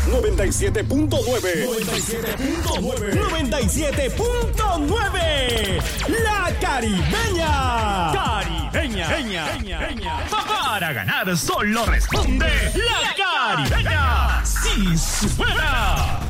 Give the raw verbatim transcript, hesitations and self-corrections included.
noventa y siete punto nueve. noventa y siete punto nueve. noventa y siete punto nueve. La Caribeña. Caribeña. Peña, Peña, Peña. Para ganar solo responde La Caribeña. Sí, suena.